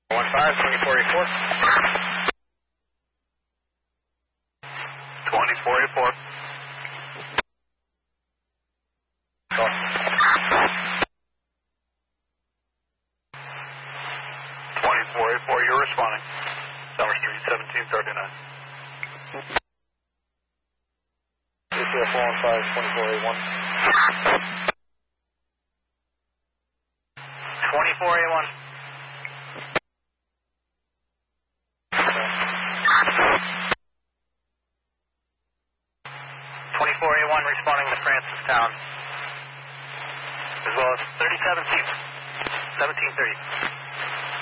2484. 2484. 2484, you're responding. Summer Street, 1739. ACL 415 2481. 2481. 2481 responding to Francistown, as well as 37 seats, 1730.